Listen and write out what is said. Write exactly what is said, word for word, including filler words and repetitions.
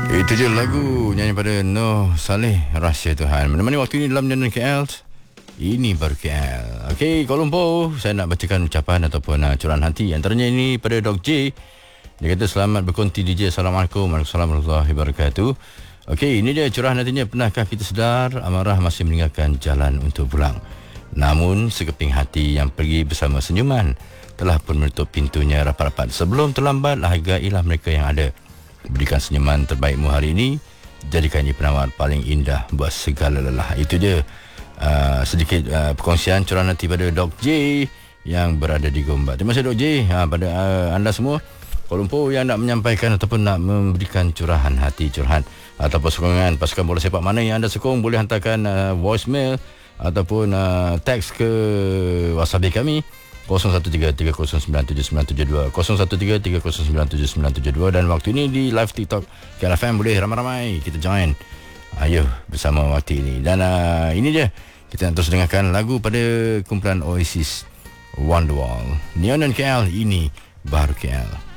Itu je lagu nyanyi pada Noh Saleh, Rahsia Tuhan. Menemani waktu ini dalam Jalan K L. Ini baru K L. Okey, Kuala Lumpur, saya nak bacakan ucapan ataupun uh, curahan hati. Antaranya ini pada Dok J. Dia kata selamat berkonti D J. Assalamualaikum warahmatullahi wabarakatuh. Okey, ini dia curahan hatinya. Pernahkah kita sedar amarah masih meninggalkan jalan untuk pulang? Namun sekeping hati yang pergi bersama senyuman telah pun menutup pintunya rapat-rapat. Sebelum terlambat, hargailah mereka yang ada. Berikan senyuman terbaikmu hari ini. Jadikan ia penawar paling indah buat segala lelah. Itu dia uh, sedikit uh, perkongsian curahan hati pada Dok J yang berada di Gombak. Terima kasih Dok J. Ha, pada uh, anda semua Kuala Lumpur yang nak menyampaikan ataupun nak memberikan curahan hati, curahan ataupun sokongan pasukan bola sepak mana yang anda sokong, boleh hantarkan uh, voicemail ataupun uh, teks ke WhatsApp kami kosong satu tiga tiga kosong sembilan tujuh sembilan tujuh dua kosong satu tiga tiga kosong sembilan tujuh sembilan tujuh dua. Dan waktu ini di live TikTok K L F M boleh ramai-ramai kita join. Ayo bersama waktu ini. Dan uh, ini je, kita nak terus dengarkan lagu pada kumpulan Oasis, Wonderwall. Neon dan K L, ini baru K L.